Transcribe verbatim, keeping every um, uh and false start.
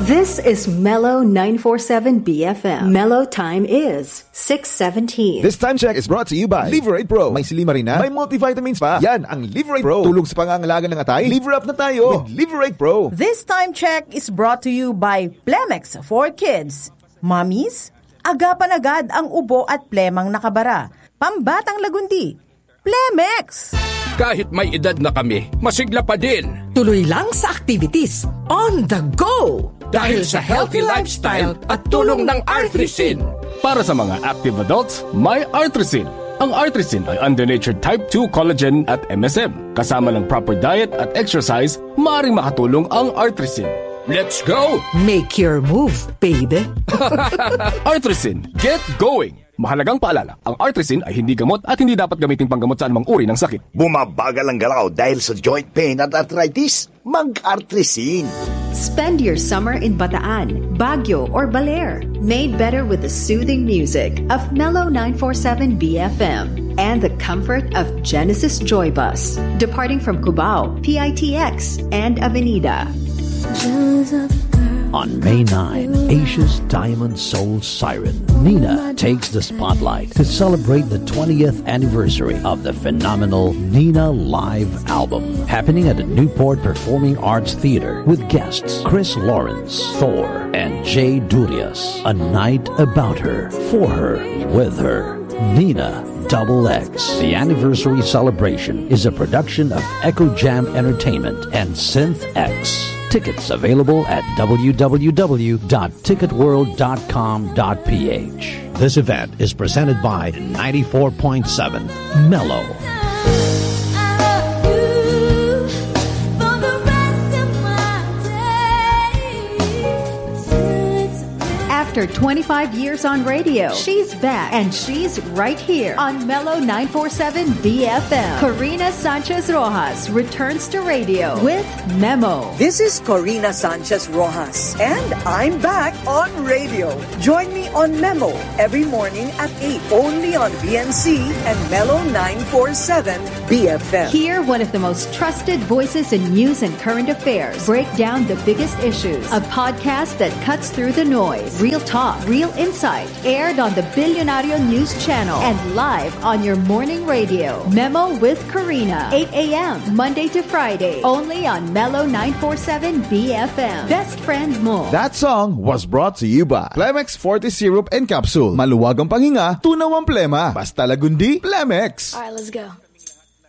This is Mellow nine forty-seven B F M. Mellow time is six seventeen. This time check is brought to you by Liverate Pro. May silimarina, may multivitamins pa. Yan ang Liverate Pro. Tulong sa pangangalaga ng atay. Liver up na tayo with Liverate Pro. This time check is brought to you by Plemex for Kids. Mommies, agapan agad ang ubo at plemang nakabara. Pambatang lagundi. Plemex! Kahit may edad na kami, masigla pa din. Tuloy lang sa activities. On the go! Dahil sa healthy lifestyle at tulong ng Artrisin. Para sa mga active adults, may Artrisin. Ang Artrisin ay under-natured type two collagen at M S M. Kasama ng proper diet at exercise, maaaring makatulong ang Artrisin. Let's go! Make your move, baby. Artrisin, get going! Mahalagang paalala, ang Artrisin ay hindi gamot at hindi dapat gamitin panggamot sa anumang uri ng sakit. Bumabagal ang galaw dahil sa joint pain at arthritis? Mag-Artrisin. Spend your summer in Bataan, Baguio, or Baler. Made better with the soothing music of Mellow nine forty-seven B F M and the comfort of Genesis Joy Bus, departing from Cubao, P I T X, and Avenida. On May ninth, Asia's Diamond Soul Siren, Nina, takes the spotlight to celebrate the twentieth anniversary of the phenomenal Nina Live album, happening at the Newport Performing Arts Theater with guests Chris Lawrence, Thor, and Jay Durias. A night about her, for her, with her. Nina Double X. The anniversary celebration is a production of Echo Jam Entertainment and Synth X. Tickets available at w w w dot ticket world dot com dot p h. This event is presented by ninety-four point seven Mellow. After twenty-five years on radio, she's back, and she's right here on Mellow nine forty-seven B F M. Corina Sanchez Rojas returns to radio with Memo. This is Corina Sanchez Rojas, and I'm back on radio. Join me on Memo every morning at eight, only on B N C and Mellow nine forty-seven B F M. Hear one of the most trusted voices in news and current affairs. Break down the biggest issues. A podcast that cuts through the noise. Real talk, real insight. Aired on the Billionario News Channel and live on your morning radio. Memo with Corina, eight a.m. Monday to Friday. Only on Mellow nine forty-seven B F M. Best friend mo. That song was brought to you by Plemex forty Syrup and Capsule. Maluwag ang panghinga, tunaw ang plema. Basta lagundi, Plemex. Alright, let's go.